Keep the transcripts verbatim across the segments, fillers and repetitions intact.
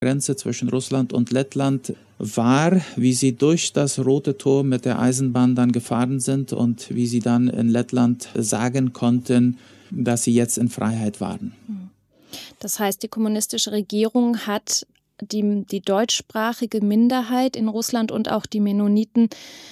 Grenze zwischen Russland und Lettland war, wie sie durch das Rote Tor mit der Eisenbahn dann gefahren sind und wie sie dann in Lettland sagen konnten, dass sie jetzt in Freiheit waren. Das heißt, die kommunistische Regierung hat die, die deutschsprachige Minderheit in Russland und auch die Mennoniten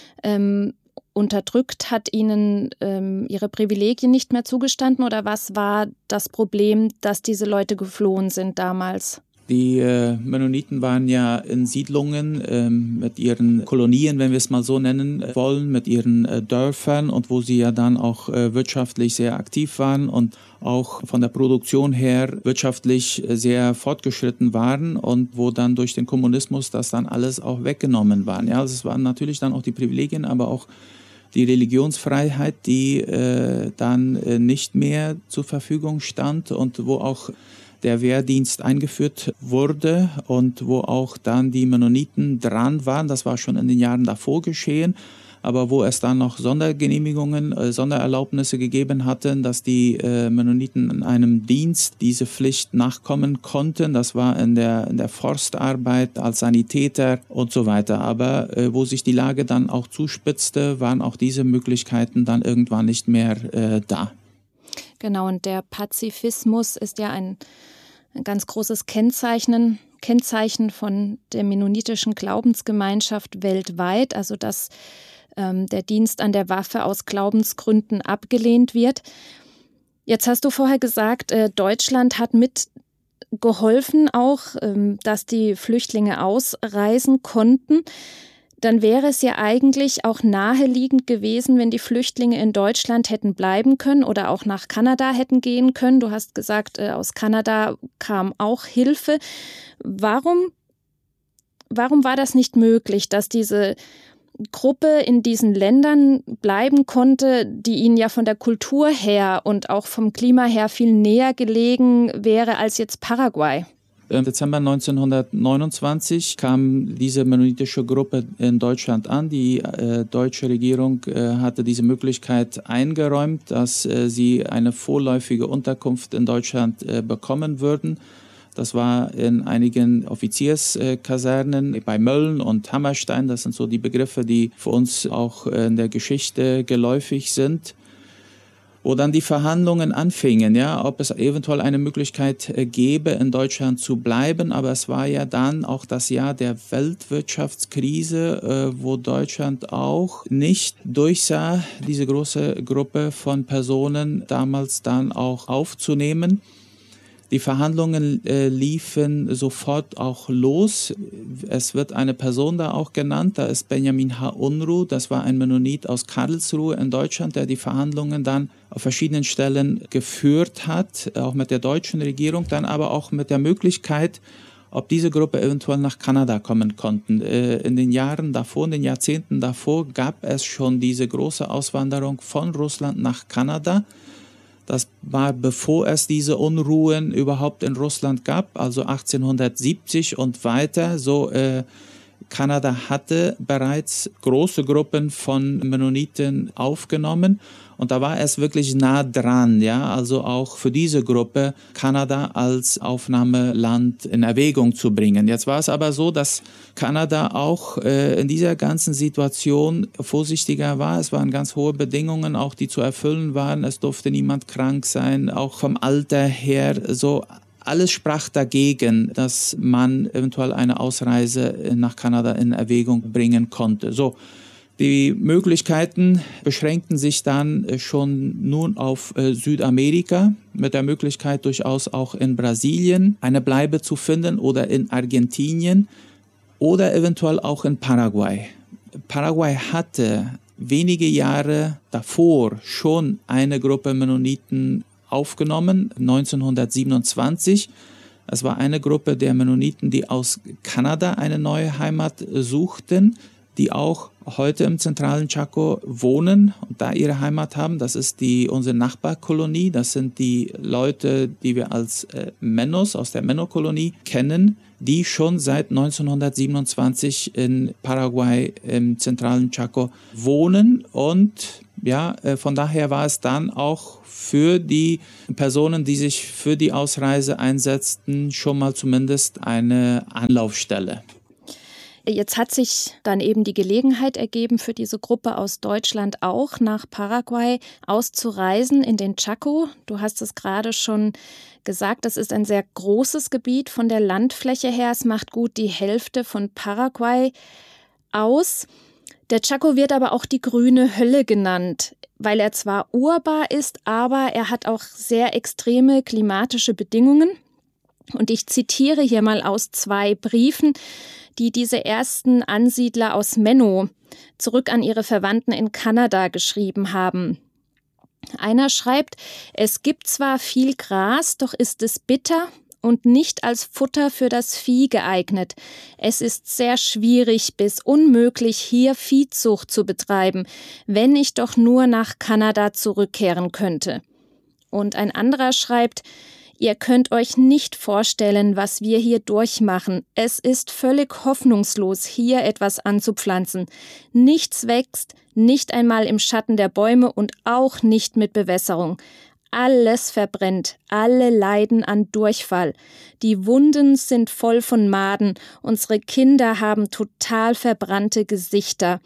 ähm, unterdrückt, hat ihnen ähm, ihre Privilegien nicht mehr zugestanden, oder was war das Problem, dass diese Leute geflohen sind damals? Die äh, Mennoniten waren ja in Siedlungen ähm, mit ihren Kolonien, wenn wir es mal so nennen wollen, mit ihren äh, Dörfern, und wo sie ja dann auch äh, wirtschaftlich sehr aktiv waren und auch von der Produktion her wirtschaftlich äh, sehr fortgeschritten waren, und wo dann durch den Kommunismus das dann alles auch weggenommen war. Ja, also es waren natürlich dann auch die Privilegien, aber auch die Religionsfreiheit, die äh, dann äh, nicht mehr zur Verfügung stand und wo auch der Wehrdienst eingeführt wurde und wo auch dann die Mennoniten dran waren. Das war schon in den Jahren davor geschehen, aber wo es dann noch Sondergenehmigungen, äh, Sondererlaubnisse gegeben hatten, dass die äh, Mennoniten in einem Dienst diese Pflicht nachkommen konnten. Das war in der, in der Forstarbeit als Sanitäter und so weiter. Aber äh, wo sich die Lage dann auch zuspitzte, waren auch diese Möglichkeiten dann irgendwann nicht mehr äh, da. Genau, und der Pazifismus ist ja ein, ein ganz großes Kennzeichen, Kennzeichen von der mennonitischen Glaubensgemeinschaft weltweit, also dass ähm, der Dienst an der Waffe aus Glaubensgründen abgelehnt wird. Jetzt hast du vorher gesagt, äh, Deutschland hat mitgeholfen auch, ähm, dass die Flüchtlinge ausreisen konnten. Dann wäre es ja eigentlich auch naheliegend gewesen, wenn die Flüchtlinge in Deutschland hätten bleiben können oder auch nach Kanada hätten gehen können. Du hast gesagt, aus Kanada kam auch Hilfe. Warum, warum war das nicht möglich, dass diese Gruppe in diesen Ländern bleiben konnte, die ihnen ja von der Kultur her und auch vom Klima her viel näher gelegen wäre als jetzt Paraguay? Im Dezember neunzehnhundertneunundzwanzig kam diese mennonitische Gruppe in Deutschland an. Die äh, deutsche Regierung äh, hatte diese Möglichkeit eingeräumt, dass äh, sie eine vorläufige Unterkunft in Deutschland äh, bekommen würden. Das war in einigen Offizierskasernen äh, bei Mölln und Hammerstein. Das sind so die Begriffe, die für uns auch in der Geschichte geläufig sind. Wo dann die Verhandlungen anfingen, ja, ob es eventuell eine Möglichkeit äh, gäbe, in Deutschland zu bleiben. Aber es war ja dann auch das Jahr der Weltwirtschaftskrise, äh, wo Deutschland auch nicht durchsah, diese große Gruppe von Personen damals dann auch aufzunehmen. Die Verhandlungen äh, liefen sofort auch los. Es wird eine Person da auch genannt, da ist Benjamin H. Unruh, das war ein Mennonit aus Karlsruhe in Deutschland, der die Verhandlungen dann auf verschiedenen Stellen geführt hat, auch mit der deutschen Regierung, dann aber auch mit der Möglichkeit, ob diese Gruppe eventuell nach Kanada kommen konnten. Äh, in den Jahren davor, in den Jahrzehnten davor gab es schon diese große Auswanderung von Russland nach Kanada. Das war, bevor es diese Unruhen überhaupt in Russland gab, also achtzehnhundertsiebzig und weiter. So, äh, Kanada hatte bereits große Gruppen von Mennoniten aufgenommen. Und da war es wirklich nah dran, ja, also auch für diese Gruppe Kanada als Aufnahmeland in Erwägung zu bringen. Jetzt war es aber so, dass Kanada auch äh, in dieser ganzen Situation vorsichtiger war. Es waren ganz hohe Bedingungen, auch die zu erfüllen waren. Es durfte niemand krank sein, auch vom Alter her so. Alles sprach dagegen, dass man eventuell eine Ausreise nach Kanada in Erwägung bringen konnte. So. Die Möglichkeiten beschränkten sich dann schon nun auf äh, Südamerika, mit der Möglichkeit durchaus auch in Brasilien eine Bleibe zu finden oder in Argentinien oder eventuell auch in Paraguay. Paraguay hatte wenige Jahre davor schon eine Gruppe Mennoniten aufgenommen, neunzehnhundertsiebenundzwanzig. Es war eine Gruppe der Mennoniten, die aus Kanada eine neue Heimat suchten, die auch heute im zentralen Chaco wohnen und da ihre Heimat haben. Das ist die, unsere Nachbarkolonie. Das sind die Leute, die wir als äh, Menos aus der Menno-Kolonie kennen, die schon seit neunzehnhundertsiebenundzwanzig in Paraguay im zentralen Chaco wohnen. Und ja, von daher war es dann auch für die Personen, die sich für die Ausreise einsetzten, schon mal zumindest eine Anlaufstelle. Jetzt hat sich dann eben die Gelegenheit ergeben, für diese Gruppe aus Deutschland auch nach Paraguay auszureisen in den Chaco. Du hast es gerade schon gesagt, das ist ein sehr großes Gebiet von der Landfläche her. Es macht gut die Hälfte von Paraguay aus. Der Chaco wird aber auch die grüne Hölle genannt, weil er zwar urbar ist, aber er hat auch sehr extreme klimatische Bedingungen. Und ich zitiere hier mal aus zwei Briefen, die diese ersten Ansiedler aus Menno zurück an ihre Verwandten in Kanada geschrieben haben. Einer schreibt: Es gibt zwar viel Gras, doch ist es bitter und nicht als Futter für das Vieh geeignet. Es ist sehr schwierig bis unmöglich, hier Viehzucht zu betreiben, wenn ich doch nur nach Kanada zurückkehren könnte. Und ein anderer schreibt: Ihr könnt euch nicht vorstellen, was wir hier durchmachen. Es ist völlig hoffnungslos, hier etwas anzupflanzen. Nichts wächst, nicht einmal im Schatten der Bäume und auch nicht mit Bewässerung. Alles verbrennt, alle leiden an Durchfall. Die Wunden sind voll von Maden, unsere Kinder haben total verbrannte Gesichter.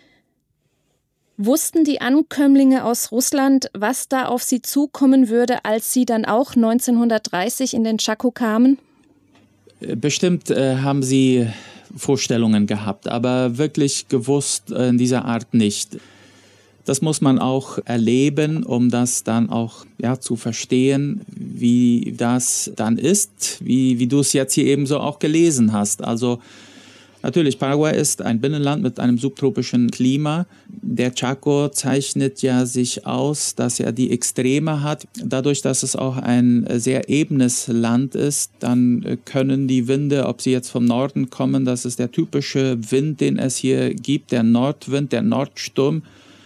Wussten die Ankömmlinge aus Russland, was da auf sie zukommen würde, als sie dann auch neunzehnhundertdreißig in den Chaco kamen? Bestimmt äh, haben sie Vorstellungen gehabt, aber wirklich gewusst äh, in dieser Art nicht. Das muss man auch erleben, um das dann auch ja, zu verstehen, wie das dann ist, wie, wie du es jetzt hier eben so auch gelesen hast. Also natürlich, Paraguay ist ein Binnenland mit einem subtropischen Klima. Der Chaco zeichnet ja sich aus, dass er die Extreme hat. Dadurch, dass es auch ein sehr ebenes Land ist, dann können die Winde, ob sie jetzt vom Norden kommen, das ist der typische Wind, den es hier gibt, der Nordwind, der Nordsturm,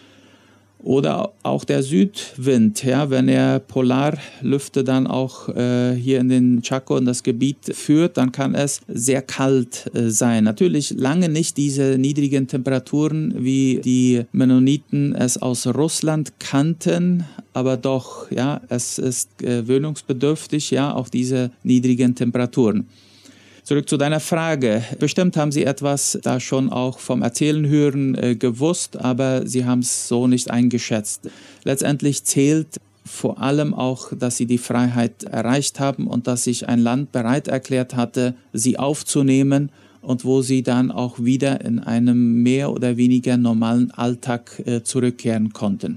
oder auch der Südwind, ja, wenn er Polarlüfte dann auch äh, hier in den Chaco in das Gebiet führt, dann kann es sehr kalt äh, sein. Natürlich lange nicht diese niedrigen Temperaturen, wie die Mennoniten es aus Russland kannten, aber doch, ja, es ist gewöhnungsbedürftig, ja, auch diese niedrigen Temperaturen. Zurück zu deiner Frage. Bestimmt haben Sie etwas da schon auch vom Erzählen hören äh, gewusst, aber Sie haben es so nicht eingeschätzt. Letztendlich zählt vor allem auch, dass Sie die Freiheit erreicht haben und dass sich ein Land bereit erklärt hatte, Sie aufzunehmen und wo Sie dann auch wieder in einem mehr oder weniger normalen Alltag äh, zurückkehren konnten.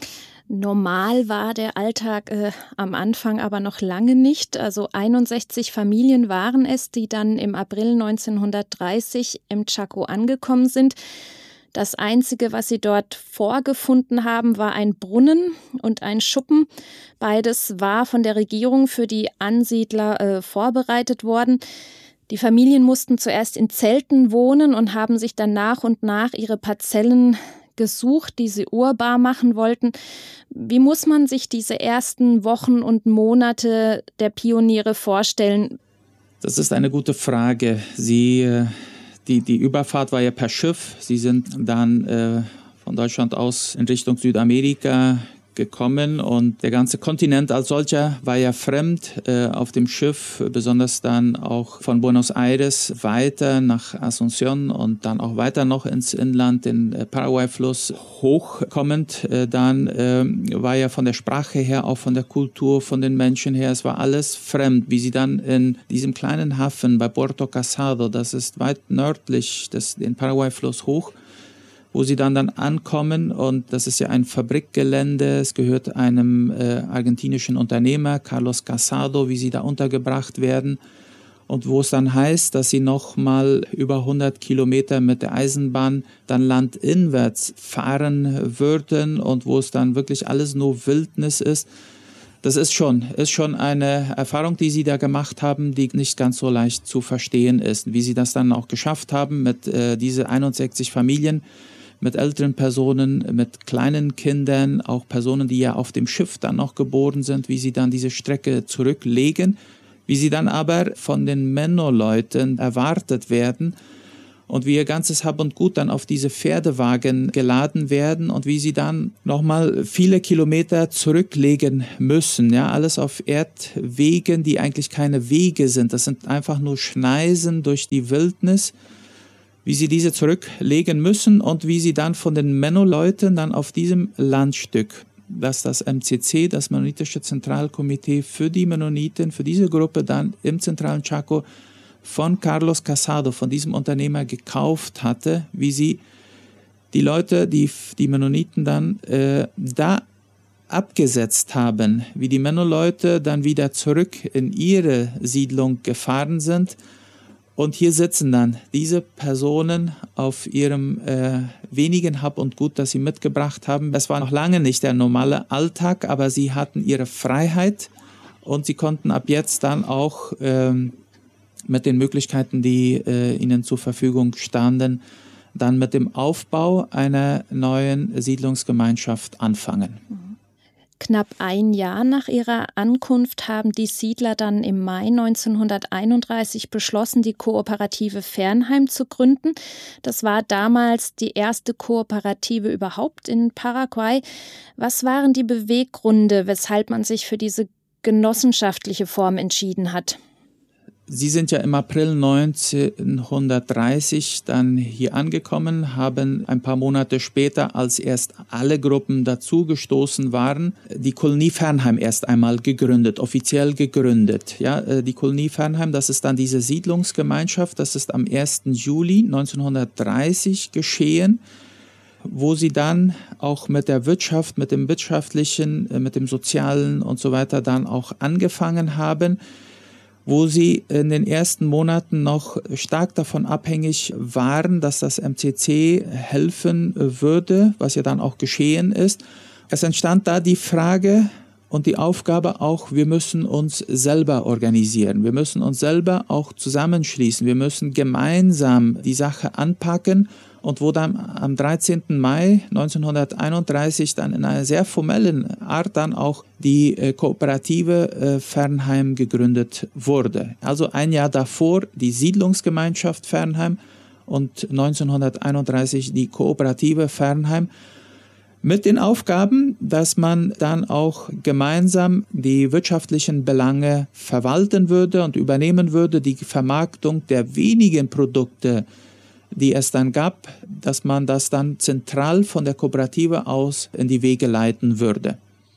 Normal war der Alltag äh, am Anfang aber noch lange nicht. Also einundsechzig Familien waren es, die dann im April neunzehnhundertdreißig im Chaco angekommen sind. Das Einzige, was sie dort vorgefunden haben, war ein Brunnen und ein Schuppen. Beides war von der Regierung für die Ansiedler äh, vorbereitet worden. Die Familien mussten zuerst in Zelten wohnen und haben sich dann nach und nach ihre Parzellen gesucht, die sie urbar machen wollten. Wie muss man sich diese ersten Wochen und Monate der Pioniere vorstellen? Das ist eine gute Frage. Sie, die, die Überfahrt war ja per Schiff. Sie sind dann äh, von Deutschland aus in Richtung Südamerika gekommen und der ganze Kontinent als solcher war ja fremd äh, auf dem Schiff, besonders dann auch von Buenos Aires weiter nach Asunción und dann auch weiter noch ins Inland, den äh, Paraguay-Fluss hochkommend. Äh, dann äh, war ja von der Sprache her, auch von der Kultur, von den Menschen her, es war alles fremd, wie sie dann in diesem kleinen Hafen bei Puerto Casado, das ist weit nördlich des, den Paraguay-Fluss hoch, wo sie dann, dann ankommen und das ist ja ein Fabrikgelände, es gehört einem äh, argentinischen Unternehmer, Carlos Casado, wie sie da untergebracht werden und wo es dann heißt, dass sie nochmal über hundert Kilometer mit der Eisenbahn dann landinwärts fahren würden und wo es dann wirklich alles nur Wildnis ist. Das ist schon, ist schon eine Erfahrung, die sie da gemacht haben, die nicht ganz so leicht zu verstehen ist. Wie sie das dann auch geschafft haben mit äh, diese einundsechzig Familien, mit älteren Personen, mit kleinen Kindern, auch Personen, die ja auf dem Schiff dann noch geboren sind, wie sie dann diese Strecke zurücklegen, wie sie dann aber von den Menno-Leuten erwartet werden und wie ihr ganzes Hab und Gut dann auf diese Pferdewagen geladen werden und wie sie dann nochmal viele Kilometer zurücklegen müssen. Ja, alles auf Erdwegen, die eigentlich keine Wege sind. Das sind einfach nur Schneisen durch die Wildnis, wie sie diese zurücklegen müssen und wie sie dann von den Menno-Leuten dann auf diesem Landstück, dass das M C C, das Mennonitische Zentralkomitee für die Mennoniten, für diese Gruppe dann im zentralen Chaco von Carlos Casado, von diesem Unternehmer gekauft hatte, wie sie die Leute, die, die Mennoniten dann äh, da abgesetzt haben, wie die Menno-Leute dann wieder zurück in ihre Siedlung gefahren sind. Und hier sitzen dann diese Personen auf ihrem äh, wenigen Hab und Gut, das sie mitgebracht haben. Das war noch lange nicht der normale Alltag, aber sie hatten ihre Freiheit und sie konnten ab jetzt dann auch ähm, mit den Möglichkeiten, die äh, ihnen zur Verfügung standen, dann mit dem Aufbau einer neuen Siedlungsgemeinschaft anfangen. Knapp ein Jahr nach ihrer Ankunft haben die Siedler dann im Mai neunzehnhunderteinunddreißig beschlossen, die Kooperative Fernheim zu gründen. Das war damals die erste Kooperative überhaupt in Paraguay. Was waren die Beweggründe, weshalb man sich für diese genossenschaftliche Form entschieden hat? Sie sind ja im April neunzehnhundertdreißig dann hier angekommen, haben ein paar Monate später, als erst alle Gruppen dazugestoßen waren, die Kolonie Fernheim erst einmal gegründet, offiziell gegründet. Ja, die Kolonie Fernheim, das ist dann diese Siedlungsgemeinschaft, das ist am ersten Juli neunzehnhundertdreißig geschehen, wo sie dann auch mit der Wirtschaft, mit dem wirtschaftlichen, mit dem sozialen und so weiter dann auch angefangen haben, wo sie in den ersten Monaten noch stark davon abhängig waren, dass das M C C helfen würde, was ja dann auch geschehen ist. Es entstand da die Frage und die Aufgabe auch, wir müssen uns selber organisieren, wir müssen uns selber auch zusammenschließen, wir müssen gemeinsam die Sache anpacken. Und wo dann am dreizehnten Mai neunzehnhunderteinunddreißig dann in einer sehr formellen Art dann auch die äh, Kooperative äh, Fernheim gegründet wurde. Also ein Jahr davor die Siedlungsgemeinschaft Fernheim und neunzehnhunderteinunddreißig die Kooperative Fernheim mit den Aufgaben, dass man dann auch gemeinsam die wirtschaftlichen Belange verwalten würde und übernehmen würde, die Vermarktung der wenigen Produkte, die es dann gab, dass man das dann zentral von der Kooperative aus in die Wege leiten würde.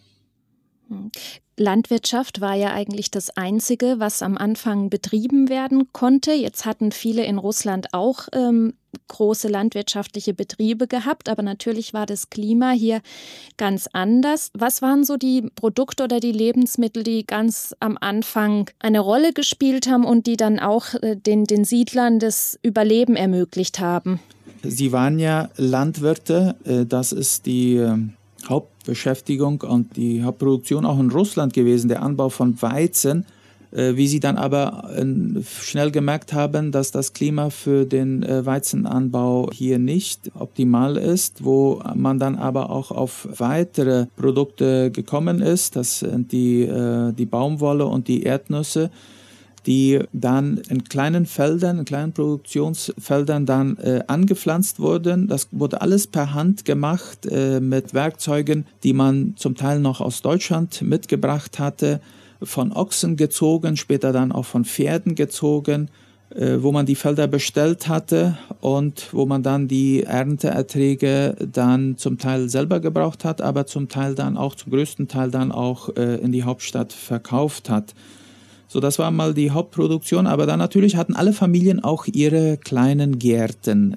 Landwirtschaft war ja eigentlich das Einzige, was am Anfang betrieben werden konnte. Jetzt hatten viele in Russland auch ähm, große landwirtschaftliche Betriebe gehabt, aber natürlich war das Klima hier ganz anders. Was waren so die Produkte oder die Lebensmittel, die ganz am Anfang eine Rolle gespielt haben und die dann auch äh, den, den Siedlern das Überleben ermöglicht haben? Sie waren ja Landwirte, äh, das ist die äh, Hauptbeschäftigung und die Hauptproduktion auch in Russland gewesen, der Anbau von Weizen. Wie sie dann aber schnell gemerkt haben, dass das Klima für den Weizenanbau hier nicht optimal ist, wo man dann aber auch auf weitere Produkte gekommen ist, das sind die, die Baumwolle und die Erdnüsse, die dann in kleinen Feldern, in kleinen Produktionsfeldern dann äh, angepflanzt wurden. Das wurde alles per Hand gemacht äh, mit Werkzeugen, die man zum Teil noch aus Deutschland mitgebracht hatte, von Ochsen gezogen, später dann auch von Pferden gezogen, äh, wo man die Felder bestellt hatte und wo man dann die Ernteerträge dann zum Teil selber gebraucht hat, aber zum Teil dann auch, zum größten Teil dann auch äh, in die Hauptstadt verkauft hat. So, das war mal die Hauptproduktion, aber dann natürlich hatten alle Familien auch ihre kleinen Gärten,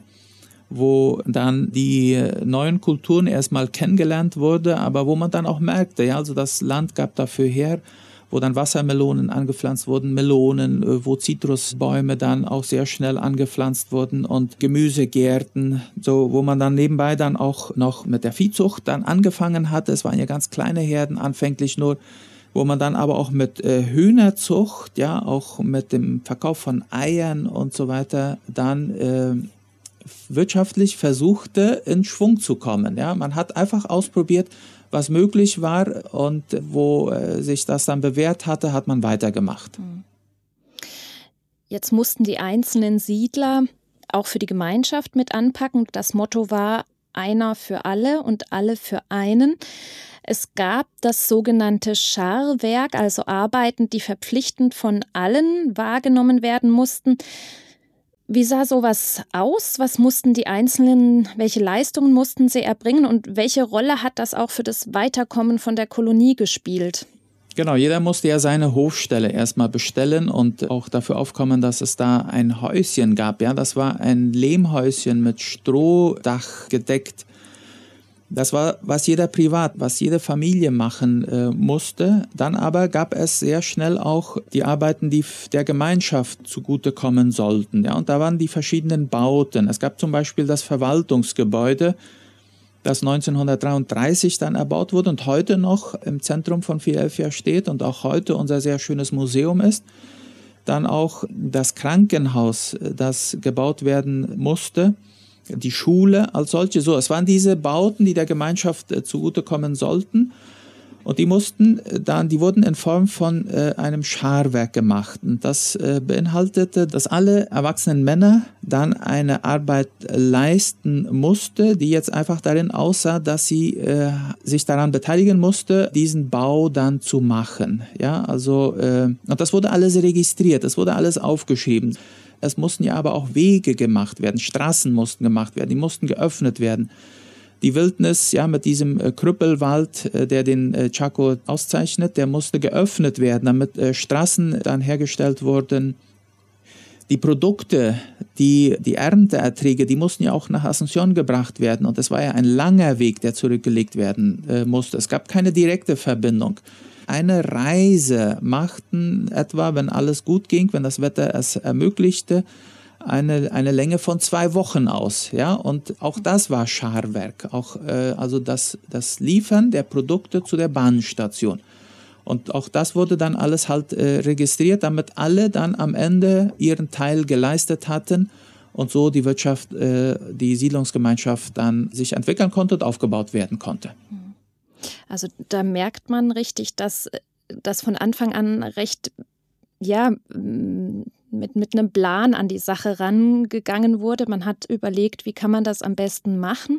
wo dann die neuen Kulturen erstmal kennengelernt wurde, aber wo man dann auch merkte, ja, also das Land gab dafür her, wo dann Wassermelonen angepflanzt wurden, Melonen, wo Zitrusbäume dann auch sehr schnell angepflanzt wurden und Gemüsegärten, so, wo man dann nebenbei dann auch noch mit der Viehzucht dann angefangen hatte. Es waren ja ganz kleine Herden anfänglich nur, wo man dann aber auch mit äh, Hühnerzucht, ja, auch mit dem Verkauf von Eiern und so weiter dann äh, wirtschaftlich versuchte, in Schwung zu kommen. Ja. Man hat einfach ausprobiert, was möglich war und wo äh, sich das dann bewährt hatte, hat man weitergemacht. Jetzt mussten die einzelnen Siedler auch für die Gemeinschaft mit anpacken. Das Motto war einer für alle und alle für einen. Es gab das sogenannte Scharwerk, also Arbeiten, die verpflichtend von allen wahrgenommen werden mussten. Wie sah sowas aus? Was mussten die Einzelnen, welche Leistungen mussten sie erbringen und welche Rolle hat das auch für das Weiterkommen von der Kolonie gespielt? Genau, jeder musste ja seine Hofstelle erstmal bestellen und auch dafür aufkommen, dass es da ein Häuschen gab. Ja, das war ein Lehmhäuschen mit Strohdach gedeckt. Das war, was jeder privat, was jede Familie machen äh, musste. Dann aber gab es sehr schnell auch die Arbeiten, die der Gemeinschaft zugutekommen sollten. Ja, und da waren die verschiedenen Bauten. Es gab zum Beispiel das Verwaltungsgebäude, das neunzehnhundertdreiunddreißig dann erbaut wurde und heute noch im Zentrum von Philadelphia steht und auch heute unser sehr schönes Museum ist. Dann auch das Krankenhaus, das gebaut werden musste. Die Schule als solche, so, es waren diese Bauten, die der Gemeinschaft äh, zugutekommen sollten und die mussten dann, die wurden in Form von äh, einem Scharwerk gemacht und das äh, beinhaltete, dass alle erwachsenen Männer dann eine Arbeit leisten musste, die jetzt einfach darin aussah, dass sie äh, sich daran beteiligen musste, diesen Bau dann zu machen, ja, also äh, und das wurde alles registriert, das wurde alles aufgeschrieben. Es mussten ja aber auch Wege gemacht werden, Straßen mussten gemacht werden, die mussten geöffnet werden. Die Wildnis, ja, mit diesem äh, Krüppelwald, äh, der den äh, Chaco auszeichnet, der musste geöffnet werden, damit äh, Straßen dann hergestellt wurden. Die Produkte, die, die Ernteerträge, die mussten ja auch nach Asunción gebracht werden. Und das war ja ein langer Weg, der zurückgelegt werden äh, musste. Es gab keine direkte Verbindung. Eine Reise machten etwa, wenn alles gut ging, wenn das Wetter es ermöglichte, eine, eine Länge von zwei Wochen aus. Ja? Und auch das war Scharwerk, auch, äh, also das, das Liefern der Produkte zu der Bahnstation. Und auch das wurde dann alles halt äh, registriert, damit alle dann am Ende ihren Teil geleistet hatten und so die Wirtschaft, äh, die Siedlungsgemeinschaft dann sich entwickeln konnte und aufgebaut werden konnte. Also da merkt man richtig, dass das von Anfang an recht, ja, mit, mit einem Plan an die Sache rangegangen wurde. Man hat überlegt, wie kann man das am besten machen.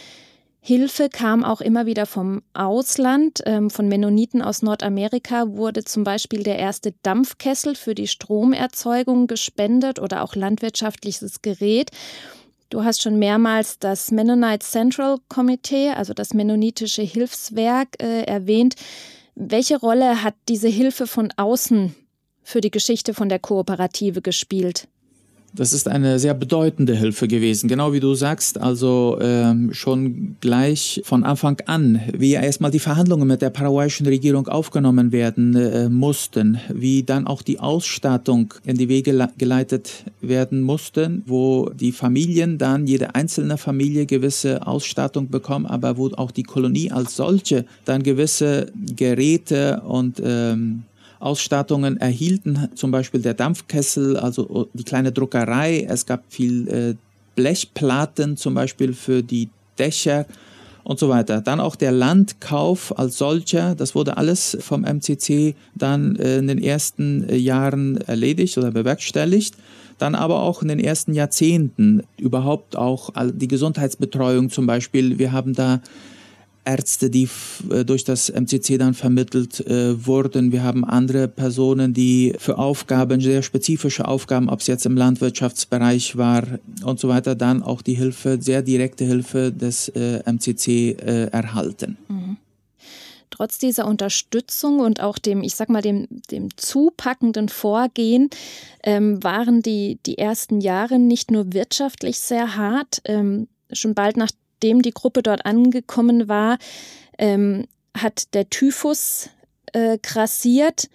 Hilfe kam auch immer wieder vom Ausland. Von Mennoniten aus Nordamerika wurde zum Beispiel der erste Dampfkessel für die Stromerzeugung gespendet oder auch landwirtschaftliches Gerät. Du hast schon mehrmals das Mennonite Central Committee, also das mennonitische Hilfswerk, äh, erwähnt. Welche Rolle hat diese Hilfe von außen für die Geschichte von der Kooperative gespielt? Das ist eine sehr bedeutende Hilfe gewesen, genau wie du sagst, also ähm, schon gleich von Anfang an, wie erstmal die Verhandlungen mit der paraguayischen Regierung aufgenommen werden äh, mussten, wie dann auch die Ausstattung in die Wege geleitet werden mussten, wo die Familien dann, jede einzelne Familie gewisse Ausstattung bekommen, aber wo auch die Kolonie als solche dann gewisse Geräte und ähm, Ausstattungen erhielten, zum Beispiel der Dampfkessel, also die kleine Druckerei. Es gab viel äh, Blechplatten zum Beispiel für die Dächer und so weiter. Dann auch der Landkauf als solcher, das wurde alles vom M C C dann äh, in den ersten äh, Jahren erledigt oder bewerkstelligt. Dann aber auch in den ersten Jahrzehnten überhaupt auch die Gesundheitsbetreuung zum Beispiel. Wir haben da Ärzte, die f- durch das M C C dann vermittelt äh, wurden. Wir haben andere Personen, die für Aufgaben, sehr spezifische Aufgaben, ob es jetzt im Landwirtschaftsbereich war und so weiter, dann auch die Hilfe, sehr direkte Hilfe des äh, M C C äh, erhalten. Mhm. Trotz dieser Unterstützung und auch dem, ich sag mal, dem, dem zupackenden Vorgehen ähm, waren die, die ersten Jahre nicht nur wirtschaftlich sehr hart. Ähm, schon bald nach Nachdem die Gruppe dort angekommen war, ähm, hat der Typhus äh, grassiert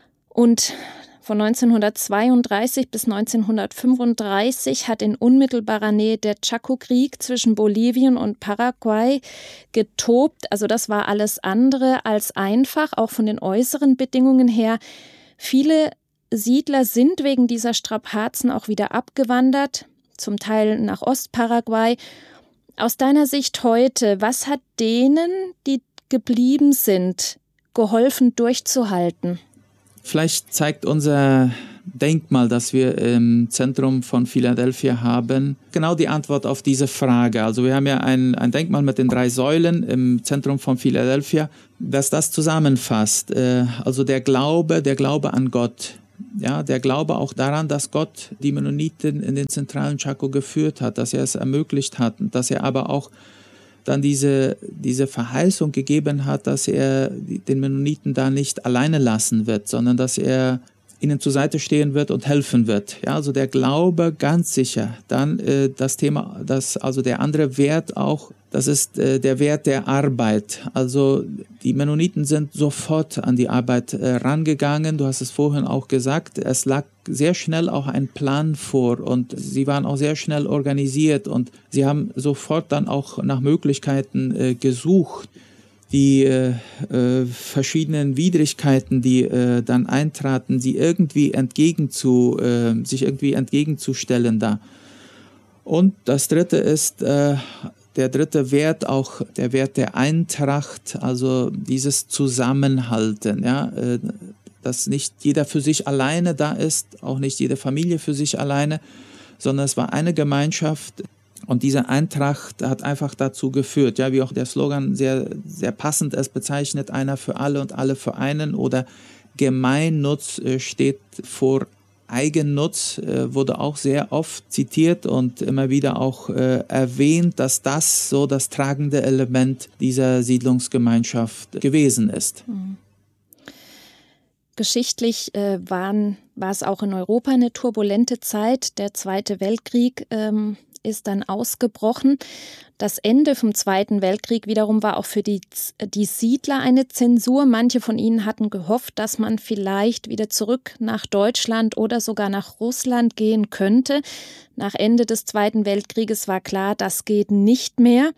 und von neunzehnhundertzweiunddreißig bis neunzehnhundertfünfunddreißig hat in unmittelbarer Nähe der Chaco-Krieg zwischen Bolivien und Paraguay getobt. Also das war alles andere als einfach, auch von den äußeren Bedingungen her. Viele Siedler sind wegen dieser Strapazen auch wieder abgewandert, zum Teil nach Ostparaguay. Aus deiner Sicht heute, was hat denen, die geblieben sind, geholfen durchzuhalten? Vielleicht zeigt unser Denkmal, das wir im Zentrum von Philadelphia haben, genau die Antwort auf diese Frage. Also wir haben ja ein, ein Denkmal mit den drei Säulen im Zentrum von Philadelphia, das das zusammenfasst. Also der Glaube, der Glaube an Gott. Ja, der Glaube auch daran, dass Gott die Mennoniten in den zentralen Chaco geführt hat, dass er es ermöglicht hat, dass er aber auch dann diese, diese Verheißung gegeben hat, dass er den Mennoniten da nicht alleine lassen wird, sondern dass er ihnen zur Seite stehen wird und helfen wird. Ja, also der Glaube ganz sicher. Dann äh, das Thema, das, also der andere Wert auch, das ist äh, der Wert der Arbeit. Also die Mennoniten sind sofort an die Arbeit äh, rangegangen. Du hast es vorhin auch gesagt, es lag sehr schnell auch ein Plan vor und sie waren auch sehr schnell organisiert und sie haben sofort dann auch nach Möglichkeiten äh, gesucht, die äh, äh, verschiedenen Widrigkeiten, die äh, dann eintraten, sie irgendwie entgegenzu, äh, sich irgendwie entgegenzustellen da. Und das dritte ist äh, der dritte Wert, auch der Wert der Eintracht, also dieses Zusammenhalten, ja, äh, dass nicht jeder für sich alleine da ist, auch nicht jede Familie für sich alleine, sondern es war eine Gemeinschaft. Und diese Eintracht hat einfach dazu geführt, ja, wie auch der Slogan sehr, sehr passend es bezeichnet, einer für alle und alle für einen oder Gemeinnutz äh, steht vor Eigennutz, äh, wurde auch sehr oft zitiert und immer wieder auch äh, erwähnt, dass das so das tragende Element dieser Siedlungsgemeinschaft gewesen ist. Mhm. Geschichtlich äh, waren, war es auch in Europa eine turbulente Zeit. Der Zweite Weltkrieg ähm, ist dann ausgebrochen. Das Ende vom Zweiten Weltkrieg wiederum war auch für die, die Siedler eine Zensur. Manche von ihnen hatten gehofft, dass man vielleicht wieder zurück nach Deutschland oder sogar nach Russland gehen könnte. Nach Ende des Zweiten Weltkrieges war klar, das geht nicht mehr.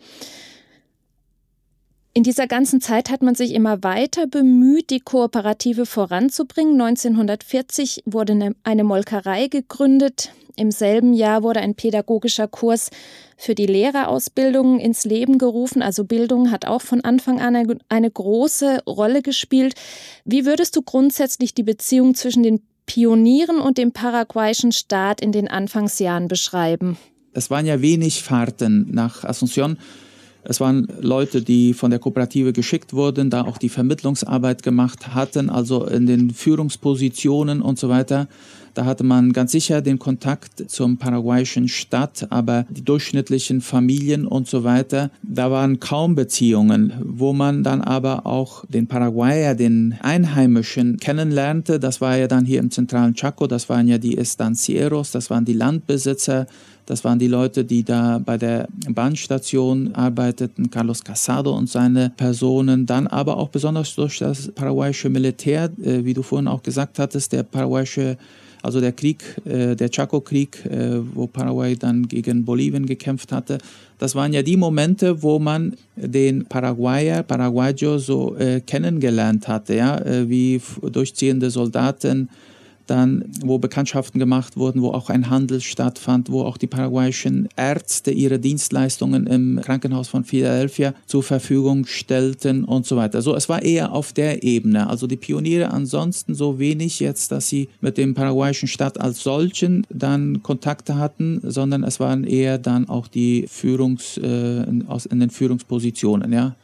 In dieser ganzen Zeit hat man sich immer weiter bemüht, die Kooperative voranzubringen. neunzehnhundertvierzig wurde eine, eine Molkerei gegründet. Im selben Jahr wurde ein pädagogischer Kurs für die Lehrerausbildung ins Leben gerufen. Also Bildung hat auch von Anfang an eine, eine große Rolle gespielt. Wie würdest du grundsätzlich die Beziehung zwischen den Pionieren und dem paraguayischen Staat in den Anfangsjahren beschreiben? Es waren ja wenig Fahrten nach Asunción. Es waren Leute, die von der Kooperative geschickt wurden, da auch die Vermittlungsarbeit gemacht hatten, also in den Führungspositionen und so weiter. Da hatte man ganz sicher den Kontakt zum paraguayischen Staat, aber die durchschnittlichen Familien und so weiter, da waren kaum Beziehungen, wo man dann aber auch den Paraguayer, den Einheimischen kennenlernte. Das war ja dann hier im zentralen Chaco, das waren ja die Estancieros, das waren die Landbesitzer, das waren die Leute, die da bei der Bahnstation arbeiteten, Carlos Casado und seine Personen, dann aber auch besonders durch das paraguayische Militär, äh, wie du vorhin auch gesagt hattest, der paraguayische Also der Krieg, äh, der Chaco-Krieg, äh, wo Paraguay dann gegen Bolivien gekämpft hatte, das waren ja die Momente, wo man den Paraguayer, Paraguayo so äh, kennengelernt hatte, ja, äh, wie durchziehende Soldaten, dann, wo Bekanntschaften gemacht wurden, wo auch ein Handel stattfand, wo auch die paraguayischen Ärzte ihre Dienstleistungen im Krankenhaus von Philadelphia zur Verfügung stellten und so weiter. So, es war eher auf der Ebene. Also die Pioniere ansonsten so wenig jetzt, dass sie mit dem paraguayischen Staat als solchen dann Kontakte hatten, sondern es waren eher dann auch die Führungs, äh, in, aus, in den Führungspositionen, ja.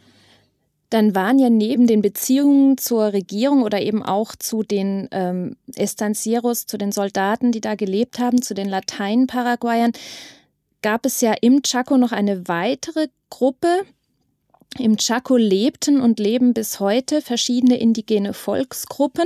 Dann waren ja neben den Beziehungen zur Regierung oder eben auch zu den ähm, Estancieros, zu den Soldaten, die da gelebt haben, zu den Latein-Paraguayern, gab es ja im Chaco noch eine weitere Gruppe. Im Chaco lebten und leben bis heute verschiedene indigene Volksgruppen,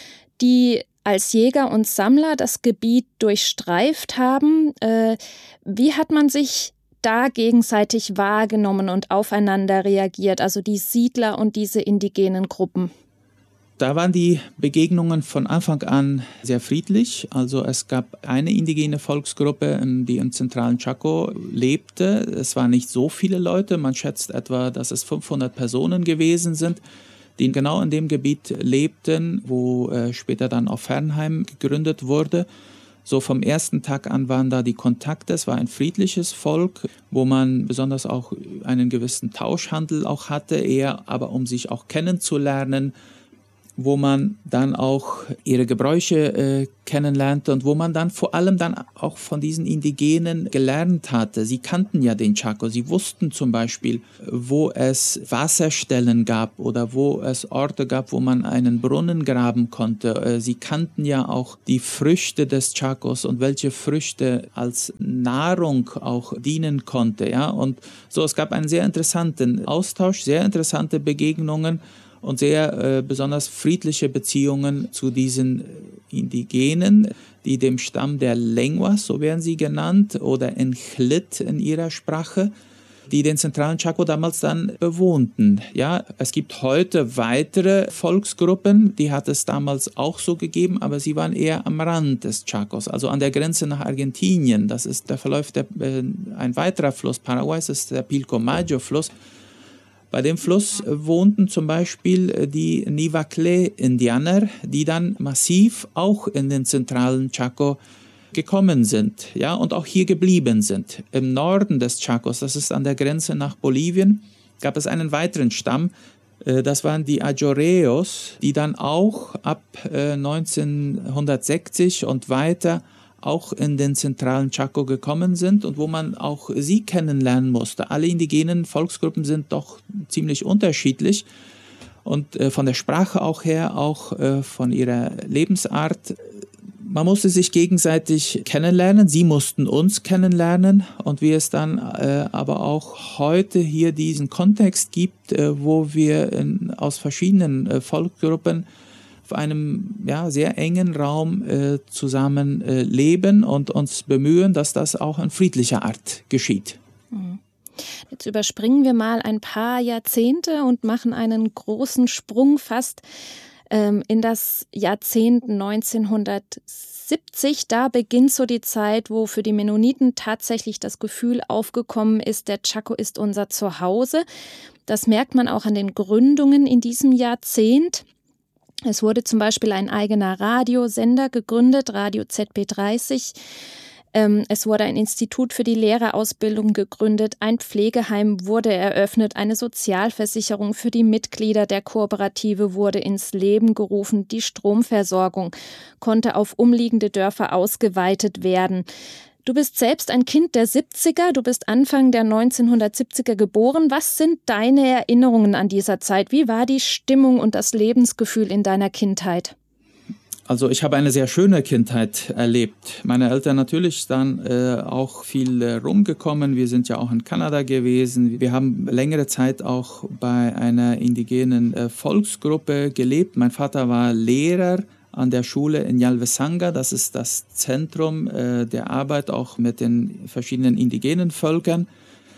die als Jäger und Sammler das Gebiet durchstreift haben. Äh, wie hat man sich da gegenseitig wahrgenommen und aufeinander reagiert, also die Siedler und diese indigenen Gruppen? Da waren die Begegnungen von Anfang an sehr friedlich. Also es gab eine indigene Volksgruppe, die im zentralen Chaco lebte. Es waren nicht so viele Leute. Man schätzt etwa, dass es fünfhundert Personen gewesen sind, die genau in dem Gebiet lebten, wo äh, später dann auch Fernheim gegründet wurde. So vom ersten Tag an waren da die Kontakte. Es war ein friedliches Volk, wo man besonders auch einen gewissen Tauschhandel auch hatte, eher aber um sich auch kennenzulernen, wo man dann auch ihre Gebräuche äh, kennenlernte und wo man dann vor allem dann auch von diesen Indigenen gelernt hatte. Sie kannten ja den Chaco, sie wussten zum Beispiel, wo es Wasserstellen gab oder wo es Orte gab, wo man einen Brunnen graben konnte. Äh, sie kannten ja auch die Früchte des Chacos und welche Früchte als Nahrung auch dienen konnte. Ja? Und so, es gab einen sehr interessanten Austausch, sehr interessante Begegnungen und sehr äh, besonders friedliche Beziehungen zu diesen Indigenen, die dem Stamm der Lenguas, so werden sie genannt, oder Enchlit in ihrer Sprache, die den zentralen Chaco damals dann bewohnten. Ja, es gibt heute weitere Volksgruppen, die hat es damals auch so gegeben, aber sie waren eher am Rand des Chacos, also an der Grenze nach Argentinien. Das ist, da verläuft der, äh, ein weiterer Fluss Paraguays, ist der Pilcomayo-Fluss. Bei dem Fluss wohnten zum Beispiel die Nivaclé-Indianer, die dann massiv auch in den zentralen Chaco gekommen sind, ja, und auch hier geblieben sind. Im Norden des Chacos, das ist an der Grenze nach Bolivien, gab es einen weiteren Stamm, das waren die Ayoreos, die dann auch ab neunzehnhundertsechzig und weiter auch in den zentralen Chaco gekommen sind und wo man auch sie kennenlernen musste. Alle indigenen Volksgruppen sind doch ziemlich unterschiedlich und äh, von der Sprache auch her, auch äh, von ihrer Lebensart. Man musste sich gegenseitig kennenlernen, sie mussten uns kennenlernen und wie es dann äh, aber auch heute hier diesen Kontext gibt, äh, wo wir in, aus verschiedenen äh, Volksgruppen auf einem ja, sehr engen Raum äh, zusammen äh, leben und uns bemühen, dass das auch in friedlicher Art geschieht. Jetzt überspringen wir mal ein paar Jahrzehnte und machen einen großen Sprung fast ähm, in das Jahrzehnt neunzehnhundertsiebzig. Da beginnt so die Zeit, wo für die Mennoniten tatsächlich das Gefühl aufgekommen ist, der Chaco ist unser Zuhause. Das merkt man auch an den Gründungen in diesem Jahrzehnt. Es wurde zum Beispiel ein eigener Radiosender gegründet, Radio Z B dreißig. Ähm, es wurde ein Institut für die Lehrerausbildung gegründet, ein Pflegeheim wurde eröffnet, eine Sozialversicherung für die Mitglieder der Kooperative wurde ins Leben gerufen, die Stromversorgung konnte auf umliegende Dörfer ausgeweitet werden. Du bist selbst ein Kind der siebziger, du bist Anfang der neunzehnhundertsiebziger geboren. Was sind deine Erinnerungen an dieser Zeit? Wie war die Stimmung und das Lebensgefühl in deiner Kindheit? Also ich habe eine sehr schöne Kindheit erlebt. Meine Eltern natürlich dann äh, auch viel äh, rumgekommen. Wir sind ja auch in Kanada gewesen. Wir haben längere Zeit auch bei einer indigenen äh, Volksgruppe gelebt. Mein Vater war Lehrer an der Schule in Yalvesanga. Das ist das Zentrum äh, der Arbeit auch mit den verschiedenen indigenen Völkern.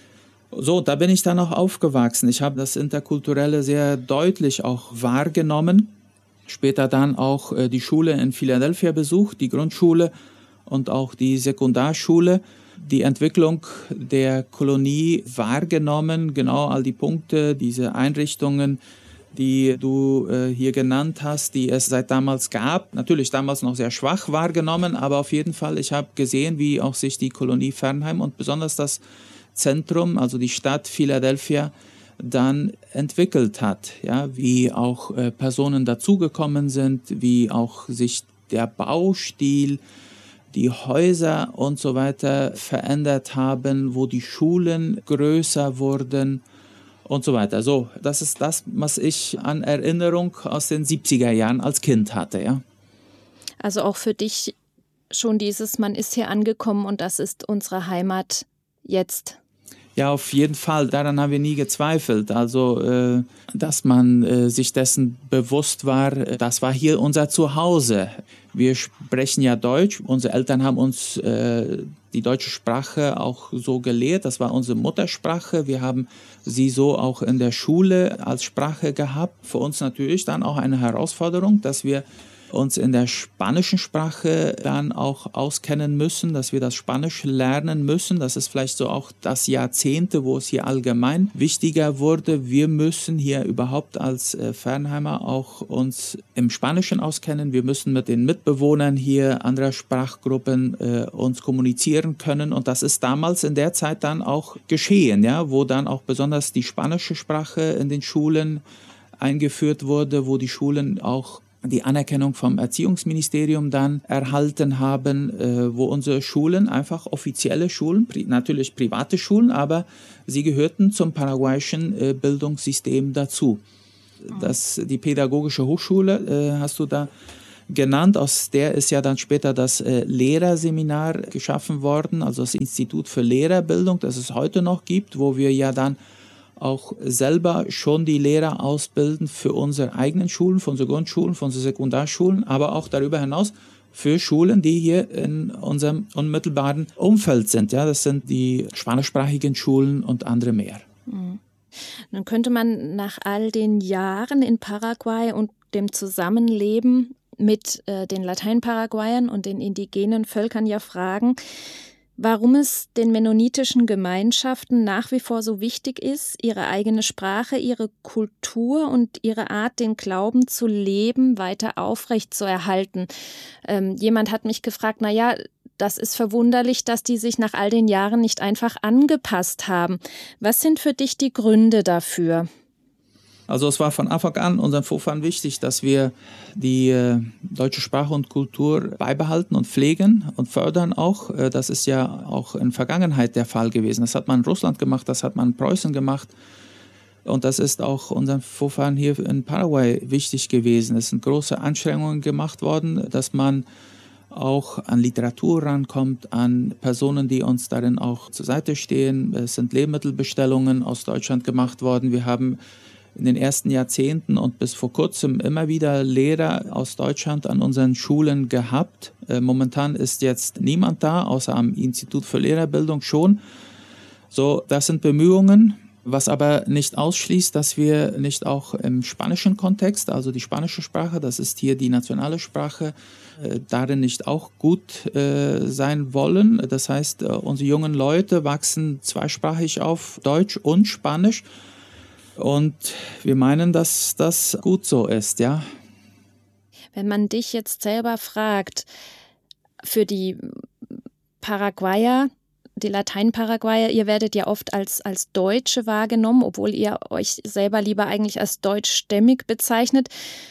So, da bin ich dann auch aufgewachsen. Ich habe das Interkulturelle sehr deutlich auch wahrgenommen. Später dann auch äh, die Schule in Philadelphia besucht, die Grundschule und auch die Sekundarschule. Die Entwicklung der Kolonie wahrgenommen, genau all die Punkte, diese Einrichtungen, die du äh, hier genannt hast, die es seit damals gab. Natürlich damals noch sehr schwach wahrgenommen, aber auf jeden Fall, ich habe gesehen, wie auch sich die Kolonie Fernheim und besonders das Zentrum, also die Stadt Philadelphia, dann entwickelt hat. Ja, wie auch äh, Personen dazugekommen sind, wie auch sich der Baustil, die Häuser und so weiter verändert haben, wo die Schulen größer wurden und so weiter. So, das ist das, was ich an Erinnerung aus den siebziger Jahren als Kind hatte, ja. Also auch für dich schon dieses, man ist hier angekommen und das ist unsere Heimat jetzt. Ja, auf jeden Fall. Daran haben wir nie gezweifelt. Also, äh, dass man äh, sich dessen bewusst war, das war hier unser Zuhause. Wir sprechen ja Deutsch. Unsere Eltern haben uns äh, die deutsche Sprache auch so gelehrt. Das war unsere Muttersprache. Wir haben sie so auch in der Schule als Sprache gehabt. Für uns natürlich dann auch eine Herausforderung, dass wir uns in der spanischen Sprache dann auch auskennen müssen, dass wir das Spanisch lernen müssen. Das ist vielleicht so auch das Jahrzehnte, wo es hier allgemein wichtiger wurde. Wir müssen hier überhaupt als äh, Fernheimer auch uns im Spanischen auskennen. Wir müssen mit den Mitbewohnern hier anderer Sprachgruppen äh, uns kommunizieren können. Und das ist damals in der Zeit dann auch geschehen, ja, wo dann auch besonders die spanische Sprache in den Schulen eingeführt wurde, wo die Schulen auch die Anerkennung vom Erziehungsministerium dann erhalten haben, äh, wo unsere Schulen einfach offizielle Schulen, pri- natürlich private Schulen, aber sie gehörten zum paraguayischen äh, Bildungssystem dazu. Das, die Pädagogische Hochschule äh, hast du da genannt, aus der ist ja dann später das äh, Lehrerseminar geschaffen worden, also das Institut für Lehrerbildung, das es heute noch gibt, wo wir ja dann auch selber schon die Lehrer ausbilden für unsere eigenen Schulen, für unsere Grundschulen, für unsere Sekundarschulen, aber auch darüber hinaus für Schulen, die hier in unserem unmittelbaren Umfeld sind. Ja, das sind die spanischsprachigen Schulen und andere mehr. Mhm. Nun könnte man nach all den Jahren in Paraguay und dem Zusammenleben mit äh, den Lateinparaguayern und den indigenen Völkern ja fragen, warum es den mennonitischen Gemeinschaften nach wie vor so wichtig ist, ihre eigene Sprache, ihre Kultur und ihre Art, den Glauben zu leben, weiter aufrechtzuerhalten. Ähm, jemand hat mich gefragt, na ja, das ist verwunderlich, dass die sich nach all den Jahren nicht einfach angepasst haben. Was sind für dich die Gründe dafür? Also es war von Anfang an unseren Vorfahren wichtig, dass wir die äh, deutsche Sprache und Kultur beibehalten und pflegen und fördern auch. Äh, das ist ja auch in der Vergangenheit der Fall gewesen. Das hat man in Russland gemacht, das hat man in Preußen gemacht. Und das ist auch unseren Vorfahren hier in Paraguay wichtig gewesen. Es sind große Anstrengungen gemacht worden, dass man auch an Literatur rankommt, an Personen, die uns darin auch zur Seite stehen. Es sind Lebensmittelbestellungen aus Deutschland gemacht worden. Wir haben in den ersten Jahrzehnten und bis vor kurzem immer wieder Lehrer aus Deutschland an unseren Schulen gehabt. Äh, momentan ist jetzt niemand da, außer am Institut für Lehrerbildung schon. So, das sind Bemühungen, was aber nicht ausschließt, dass wir nicht auch im spanischen Kontext, also die spanische Sprache, das ist hier die nationale Sprache, äh, darin nicht auch gut äh, sein wollen. Das heißt, äh, unsere jungen Leute wachsen zweisprachig auf, Deutsch und Spanisch. Und wir meinen, dass das gut so ist, ja. Wenn man dich jetzt selber fragt, für die Paraguayer, die Lateinparaguayer, ihr werdet ja oft als, als Deutsche wahrgenommen, obwohl ihr euch selber lieber eigentlich als deutschstämmig bezeichnet.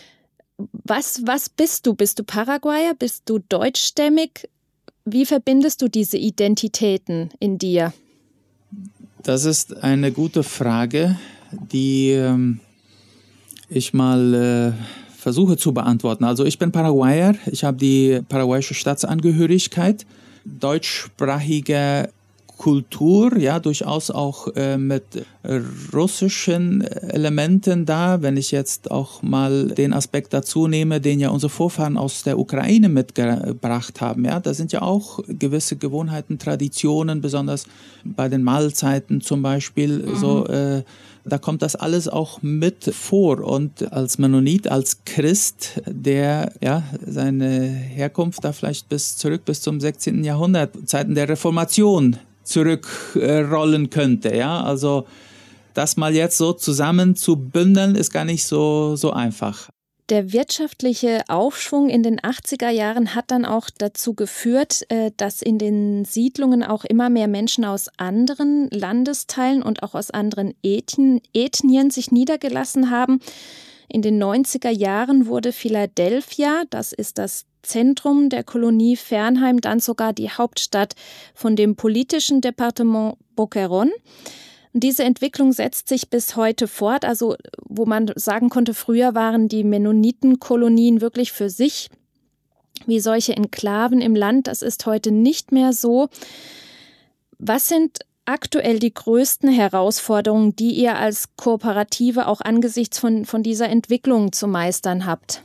Was, was bist du? Bist du Paraguayer? Bist du deutschstämmig? Wie verbindest du diese Identitäten in dir? Das ist eine gute Frage, die ähm, ich mal äh, versuche zu beantworten. Also ich bin Paraguayer, ich habe die paraguayische Staatsangehörigkeit, deutschsprachige Kultur, ja, durchaus auch äh, mit russischen Elementen da. Wenn ich jetzt auch mal den Aspekt dazu nehme, den ja unsere Vorfahren aus der Ukraine mitgebracht haben, ja, da sind ja auch gewisse Gewohnheiten, Traditionen, besonders bei den Mahlzeiten zum Beispiel, mhm. so, äh, da kommt das alles auch mit vor. Und als Mennonit, als Christ, der ja seine Herkunft da vielleicht bis zurück bis zum sechzehnten Jahrhundert, Zeiten der Reformation, zurückrollen äh, könnte. Ja? Also das mal jetzt so zusammen zu bündeln, ist gar nicht so, so einfach. Der wirtschaftliche Aufschwung in den achtziger Jahren hat dann auch dazu geführt, dass in den Siedlungen auch immer mehr Menschen aus anderen Landesteilen und auch aus anderen Ethnien, Ethnien sich niedergelassen haben. In den neunziger Jahren wurde Philadelphia, das ist das Zentrum der Kolonie Fernheim, dann sogar die Hauptstadt von dem politischen Departement Boquerón. Diese Entwicklung setzt sich bis heute fort, also wo man sagen konnte, früher waren die Mennonitenkolonien wirklich für sich, wie solche Enklaven im Land. Das ist heute nicht mehr so. Was sind aktuell die größten Herausforderungen, die ihr als Kooperative auch angesichts von, von dieser Entwicklung zu meistern habt?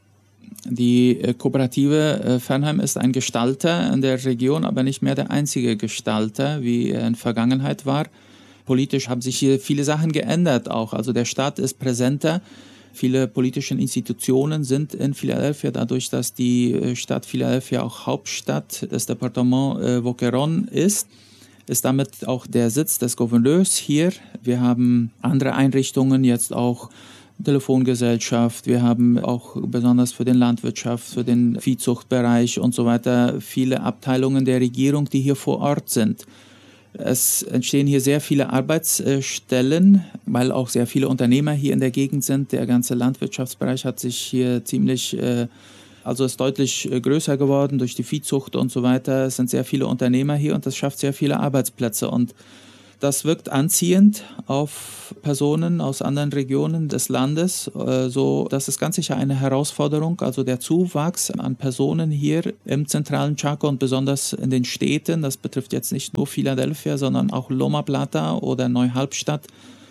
Die Kooperative äh, Fernheim ist ein Gestalter in der Region, aber nicht mehr der einzige Gestalter, wie er in der Vergangenheit war. Politisch haben sich hier viele Sachen geändert auch. Also der Staat ist präsenter. Viele politische Institutionen sind in Philadelphia, dadurch, dass die Stadt Philadelphia auch Hauptstadt des Departements äh, Boquerón ist, ist damit auch der Sitz des Gouverneurs hier. Wir haben andere Einrichtungen, jetzt auch Telefongesellschaft. Wir haben auch besonders für den Landwirtschaft, für den Viehzuchtbereich und so weiter viele Abteilungen der Regierung, die hier vor Ort sind. Es entstehen hier sehr viele Arbeitsstellen, weil auch sehr viele Unternehmer hier in der Gegend sind. Der ganze Landwirtschaftsbereich hat sich hier ziemlich, also ist deutlich größer geworden durch die Viehzucht und so weiter. Es sind sehr viele Unternehmer hier und das schafft sehr viele Arbeitsplätze. Und das wirkt anziehend auf Personen aus anderen Regionen des Landes. So, das ist ganz sicher eine Herausforderung. Also der Zuwachs an Personen hier im zentralen Chaco und besonders in den Städten, das betrifft jetzt nicht nur Philadelphia, sondern auch Loma Plata oder Neu-Halbstadt,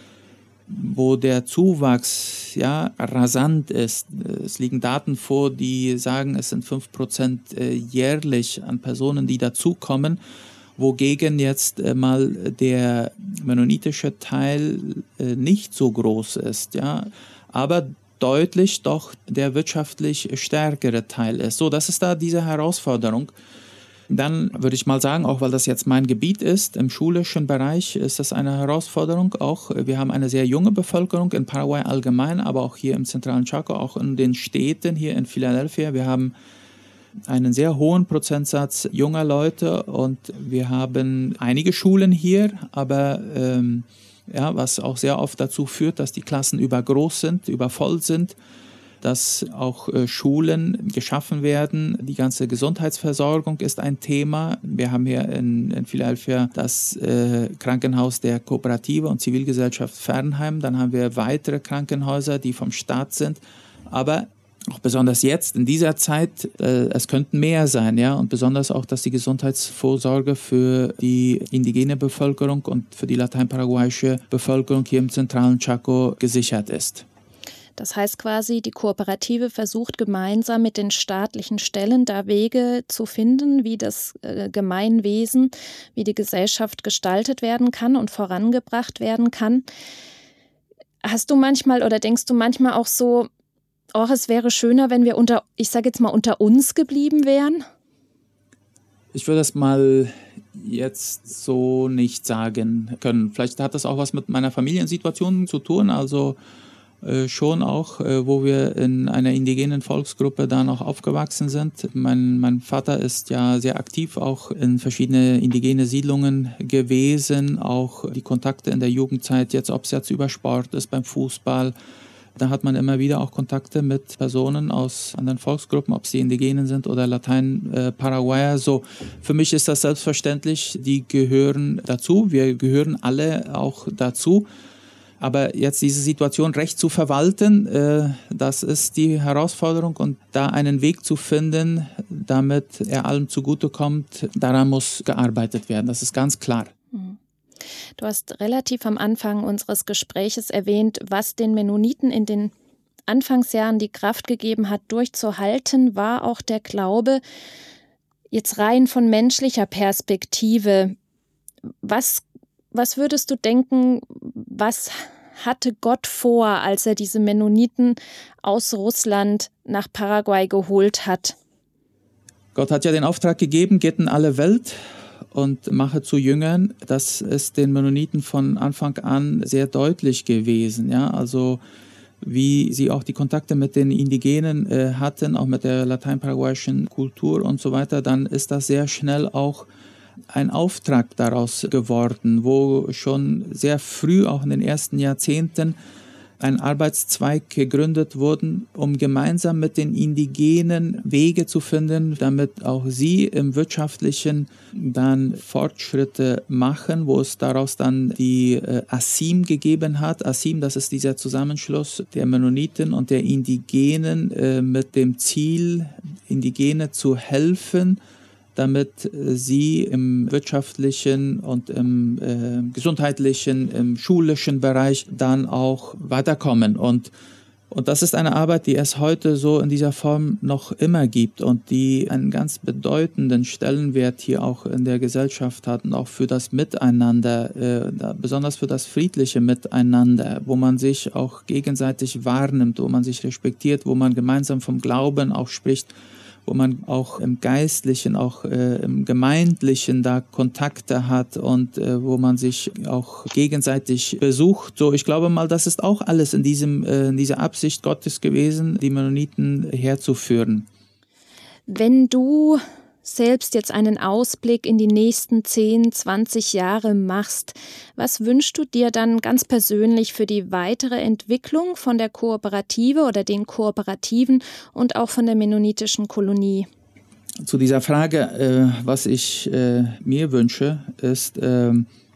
wo der Zuwachs ja rasant ist. Es liegen Daten vor, die sagen, es sind fünf Prozent jährlich an Personen, die dazukommen, wogegen jetzt äh, mal der mennonitische Teil äh, nicht so groß ist, ja, aber deutlich doch der wirtschaftlich stärkere Teil ist. So, das ist da diese Herausforderung. Dann würde ich mal sagen, auch weil das jetzt mein Gebiet ist, im schulischen Bereich ist das eine Herausforderung. Auch wir haben eine sehr junge Bevölkerung in Paraguay allgemein, aber auch hier im zentralen Chaco, auch in den Städten hier in Philadelphia. Wir haben einen sehr hohen Prozentsatz junger Leute und wir haben einige Schulen hier, aber ähm, ja, was auch sehr oft dazu führt, dass die Klassen übergroß sind, übervoll sind, dass auch äh, Schulen geschaffen werden. Die ganze Gesundheitsversorgung ist ein Thema. Wir haben hier in, in Philadelphia das äh, Krankenhaus der Kooperative und Zivilgesellschaft Fernheim. Dann haben wir weitere Krankenhäuser, die vom Staat sind. Aber auch besonders jetzt, in dieser Zeit, äh, es könnten mehr sein, ja, und besonders auch, dass die Gesundheitsvorsorge für die indigene Bevölkerung und für die lateinparaguayische Bevölkerung hier im zentralen Chaco gesichert ist. Das heißt quasi, die Kooperative versucht gemeinsam mit den staatlichen Stellen da Wege zu finden, wie das äh, Gemeinwesen, wie die Gesellschaft gestaltet werden kann und vorangebracht werden kann. Hast du manchmal oder denkst du manchmal auch so, oh, es wäre schöner, wenn wir unter, ich sage jetzt mal, unter uns geblieben wären? Ich würde das mal jetzt so nicht sagen können. Vielleicht hat das auch was mit meiner Familiensituation zu tun, also äh, schon auch, äh, wo wir in einer indigenen Volksgruppe dann auch aufgewachsen sind. Mein, mein Vater ist ja sehr aktiv auch in verschiedene indigene Siedlungen gewesen, auch die Kontakte in der Jugendzeit, jetzt ob es jetzt über Sport ist, beim Fußball. Da hat man immer wieder auch Kontakte mit Personen aus anderen Volksgruppen, ob sie Indigenen sind oder Latein-Paraguayer. So, für mich ist das selbstverständlich, die gehören dazu. Wir gehören alle auch dazu. Aber jetzt diese Situation recht zu verwalten, äh, das ist die Herausforderung. Und da einen Weg zu finden, damit er allem zugutekommt, daran muss gearbeitet werden. Das ist ganz klar. Mhm. Du hast relativ am Anfang unseres Gespräches erwähnt, was den Mennoniten in den Anfangsjahren die Kraft gegeben hat, durchzuhalten, war auch der Glaube, jetzt rein von menschlicher Perspektive. Was, was würdest du denken, was hatte Gott vor, als er diese Mennoniten aus Russland nach Paraguay geholt hat? Gott hat ja den Auftrag gegeben, geht in alle Welt und mache zu Jüngern. Das ist den Mennoniten von Anfang an sehr deutlich gewesen. Ja? Also wie sie auch die Kontakte mit den Indigenen äh, hatten, auch mit der lateinparaguayischen Kultur und so weiter, dann ist das sehr schnell auch ein Auftrag daraus geworden, wo schon sehr früh, auch in den ersten Jahrzehnten, ein Arbeitszweig gegründet wurde, um gemeinsam mit den Indigenen Wege zu finden, damit auch sie im Wirtschaftlichen dann Fortschritte machen, wo es daraus dann die äh, A S I M gegeben hat. A S I M, das ist dieser Zusammenschluss der Mennoniten und der Indigenen äh, mit dem Ziel, Indigene zu helfen, damit sie im wirtschaftlichen und im äh, gesundheitlichen, im schulischen Bereich dann auch weiterkommen. Und, und das ist eine Arbeit, die es heute so in dieser Form noch immer gibt und die einen ganz bedeutenden Stellenwert hier auch in der Gesellschaft hat und auch für das Miteinander, äh, besonders für das friedliche Miteinander, wo man sich auch gegenseitig wahrnimmt, wo man sich respektiert, wo man gemeinsam vom Glauben auch spricht, wo man auch im Geistlichen, auch äh, im Gemeindlichen da Kontakte hat und äh, wo man sich auch gegenseitig besucht. So, ich glaube mal, das ist auch alles in diesem, äh, in dieser Absicht Gottes gewesen, die Mennoniten herzuführen. Wenn du selbst jetzt einen Ausblick in die nächsten zehn, zwanzig Jahre machst, was wünschst du dir dann ganz persönlich für die weitere Entwicklung von der Kooperative oder den Kooperativen und auch von der mennonitischen Kolonie? Zu dieser Frage, äh, was ich äh, mir wünsche, ist, äh,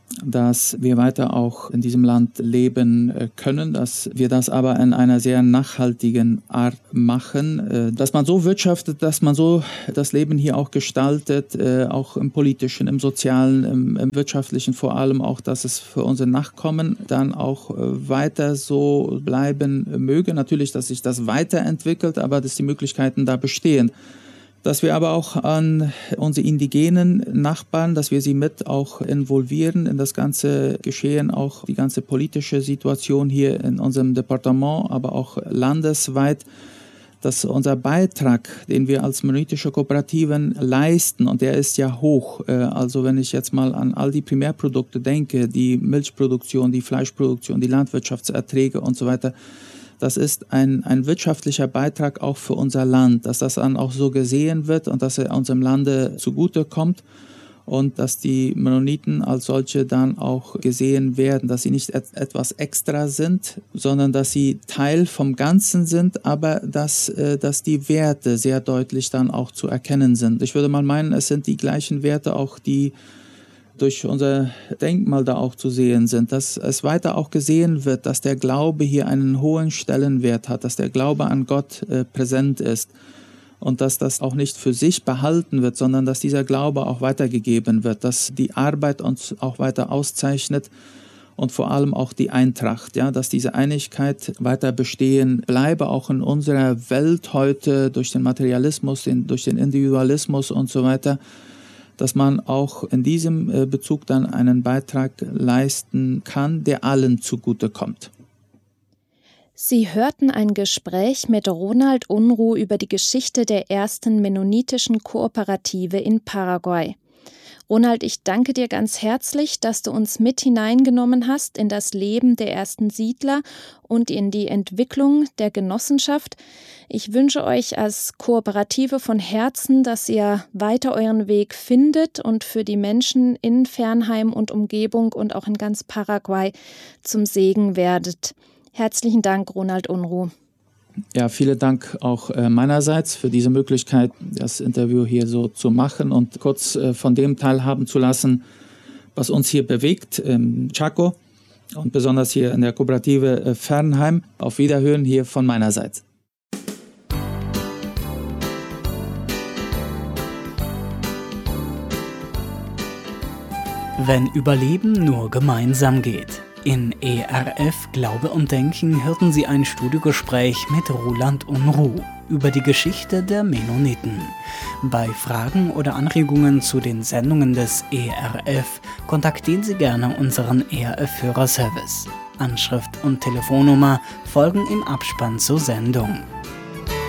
dass wir weiter auch in diesem Land leben äh, können, dass wir das aber in einer sehr nachhaltigen Art machen, äh, dass man so wirtschaftet, dass man so das Leben hier auch gestaltet, äh, auch im politischen, im sozialen, im, im wirtschaftlichen vor allem auch, dass es für unsere Nachkommen dann auch äh, weiter so bleiben möge. Natürlich, dass sich das weiterentwickelt, aber dass die Möglichkeiten da bestehen. Dass wir aber auch an unsere indigenen Nachbarn, dass wir sie mit auch involvieren in das ganze Geschehen, auch die ganze politische Situation hier in unserem Departement, aber auch landesweit, dass unser Beitrag, den wir als mennonitische Kooperativen leisten, und der ist ja hoch, also wenn ich jetzt mal an all die Primärprodukte denke, die Milchproduktion, die Fleischproduktion, die Landwirtschaftserträge und so weiter, das ist ein, ein wirtschaftlicher Beitrag auch für unser Land, dass das dann auch so gesehen wird und dass er unserem Lande zugutekommt und dass die Mennoniten als solche dann auch gesehen werden, dass sie nicht et- etwas extra sind, sondern dass sie Teil vom Ganzen sind, aber dass, äh, dass die Werte sehr deutlich dann auch zu erkennen sind. Ich würde mal meinen, es sind die gleichen Werte auch, die durch unser Denkmal da auch zu sehen sind, dass es weiter auch gesehen wird, dass der Glaube hier einen hohen Stellenwert hat, dass der Glaube an Gott äh, präsent ist und dass das auch nicht für sich behalten wird, sondern dass dieser Glaube auch weitergegeben wird, dass die Arbeit uns auch weiter auszeichnet und vor allem auch die Eintracht, ja, dass diese Einigkeit weiter bestehen bleibe, auch in unserer Welt heute durch den Materialismus, den, durch den Individualismus und so weiter, dass man auch in diesem Bezug dann einen Beitrag leisten kann, der allen zugutekommt. Sie hörten ein Gespräch mit Ronald Unruh über die Geschichte der ersten mennonitischen Kooperative in Paraguay. Ronald, ich danke dir ganz herzlich, dass du uns mit hineingenommen hast in das Leben der ersten Siedler und in die Entwicklung der Genossenschaft. Ich wünsche euch als Kooperative von Herzen, dass ihr weiter euren Weg findet und für die Menschen in Fernheim und Umgebung und auch in ganz Paraguay zum Segen werdet. Herzlichen Dank, Ronald Unruh. Ja, vielen Dank auch äh, meinerseits für diese Möglichkeit, das Interview hier so zu machen und kurz äh, von dem teilhaben zu lassen, was uns hier bewegt im Chaco und besonders hier in der Kooperative äh, Fernheim. Auf Wiederhören hier von meinerseits. Wenn Überleben nur gemeinsam geht. In E R F Glaube und Denken hörten Sie ein Studiogespräch mit Roland Unruh über die Geschichte der Mennoniten. Bei Fragen oder Anregungen zu den Sendungen des E R F kontaktieren Sie gerne unseren E R F-Hörerservice. Anschrift und Telefonnummer folgen im Abspann zur Sendung.